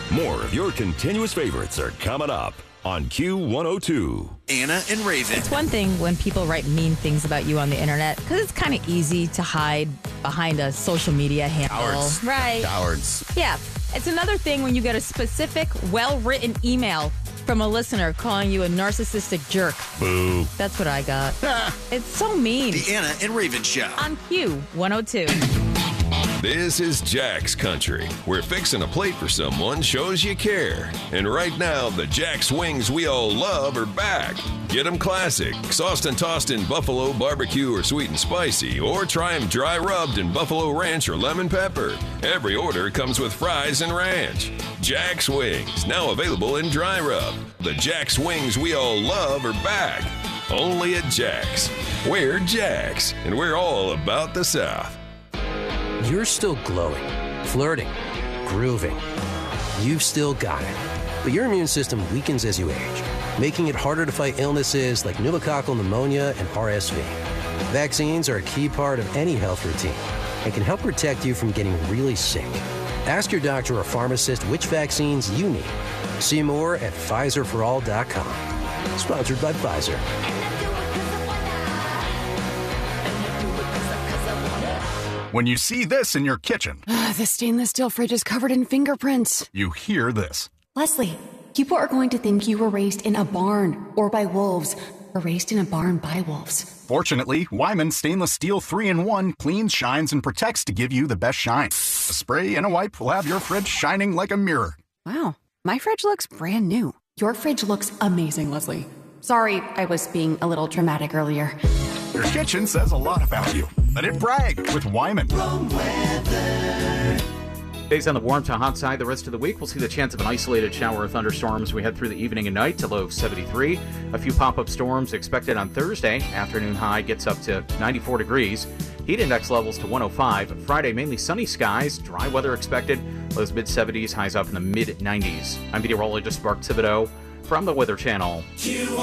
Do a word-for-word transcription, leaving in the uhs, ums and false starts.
More of your continuous favorites are coming up on Q one oh two. Anna and Raven. It's one thing when people write mean things about you on the internet because it's kind of easy to hide behind a social media handle. Cowards. Right. Cowards. Yeah. It's another thing when you get a specific, well-written email from a listener calling you a narcissistic jerk. Boo. That's what I got. It's so mean. The Anna and Raven Show. On Q one oh two. This is Jack's Country, where fixing a plate for someone shows you care. And right now, the Jack's wings we all love are back. Get them classic, sauced and tossed in buffalo, barbecue, or sweet and spicy, or try them dry rubbed in buffalo ranch or lemon pepper. Every order comes with fries and ranch. Jack's Wings, now available in dry rub. The Jack's wings we all love are back. Only at Jack's. We're Jack's, and we're all about the South. You're still glowing, flirting, grooving. You've still got it. But your immune system weakens as you age, making it harder to fight illnesses like pneumococcal pneumonia and R S V. Vaccines are a key part of any health routine and can help protect you from getting really sick. Ask your doctor or pharmacist which vaccines you need. See more at Pfizer for all dot com. Sponsored by Pfizer. When you see this in your kitchen, The stainless steel fridge is covered in fingerprints. you hear this. Leslie, people are going to think you were raised in a barn or by wolves, or raised in a barn by wolves. Fortunately, Wyman Stainless Steel three in one cleans, shines, and protects to give you the best shine. A spray and a wipe will have your fridge shining like a mirror. Wow, my fridge looks brand new. Your fridge looks amazing, Leslie. Sorry, I was being a little dramatic earlier. Your kitchen says a lot about you. Let it brag with Wyman. Days on the warm to hot side the rest of the week. We'll see the chance of an isolated shower or thunderstorm as we head through the evening and night to low of seventy-three. A few pop-up storms expected on Thursday. Afternoon high gets up to ninety-four degrees. Heat index levels to one oh five. Friday, mainly sunny skies. Dry weather expected. Lows mid-seventies, highs up in the mid-nineties. I'm meteorologist Mark Thibodeau from the Weather Channel.